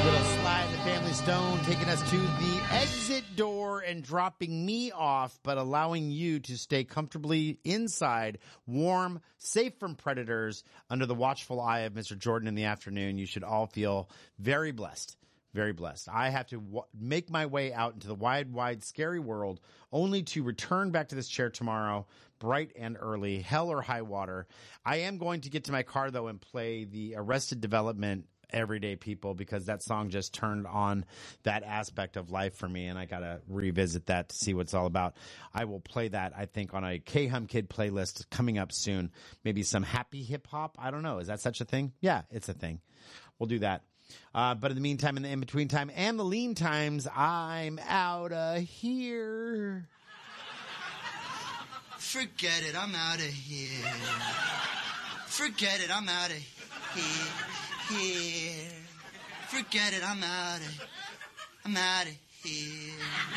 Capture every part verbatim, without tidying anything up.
Little Sly and the Family Stone taking us to the exit door and dropping me off, but allowing you to stay comfortably inside, warm, safe from predators, under the watchful eye of Mister Jordan in the afternoon. You should all feel very blessed. Very blessed. I have to w- make my way out into the wide, wide, scary world, only to return back to this chair tomorrow, bright and early, hell or high water. I am going to get to my car, though, and play the Arrested Development Everyday People, because that song just turned on that aspect of life for me, and I got to revisit that to see what it's all about. I will play that, I think, on a K-Hum Kid playlist coming up soon. Maybe some happy hip-hop. I don't know. Is that such a thing? Yeah, it's a thing. We'll do that. Uh, but in the meantime, in the in-between time and the lean times, I'm out of here. Forget it, I'm out of here. Forget it, I'm out of here. Here. Forget it, I'm out of I'm out of here.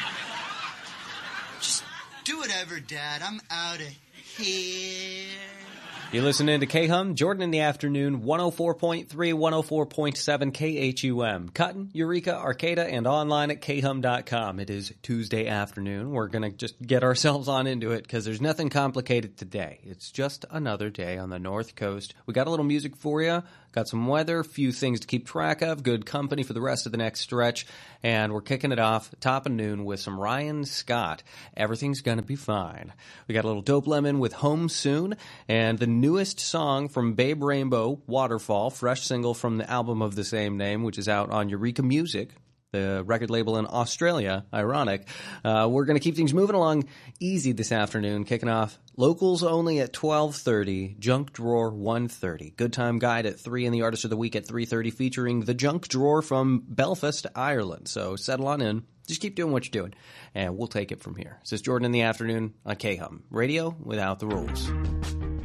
Just do whatever, Dad. I'm out of here. You're listening to K-Hum, Jordan in the Afternoon, one oh four point three, one oh four point seven K H U M. Cotton, Eureka, Arcata, and online at K hum dot com. It is Tuesday afternoon. We're going to just get ourselves on into it because there's nothing complicated today. It's just another day on the North Coast. We got a little music for you, got some weather, few things to keep track of, good company for the rest of the next stretch, and we're kicking it off top of noon with some Ryan Scott. Everything's going to be fine. We got a little Dope Lemon with Home Soon, and the newest song from Babe Rainbow, Waterfall, fresh single from the album of the same name, which is out on Eureka Music, the record label in Australia. Ironic. Uh, we're going to keep things moving along easy this afternoon, kicking off locals only at twelve thirty, Junk Drawer one thirty, Good Time Guide at three, and the Artist of the Week at three thirty, featuring the Junk Drawer from Belfast, Ireland. So settle on in. Just keep doing what you're doing, and we'll take it from here. This is Jordan in the Afternoon on K-Hum, radio without the rules.